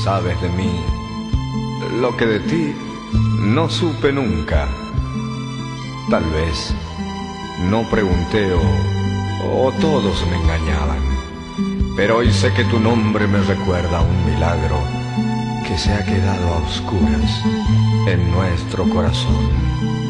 sabes de mí lo que de ti no supe nunca. Tal vez no pregunté o todos me engañaban, pero hoy sé que tu nombre me recuerda a un milagro que se ha quedado a oscuras en nuestro corazón.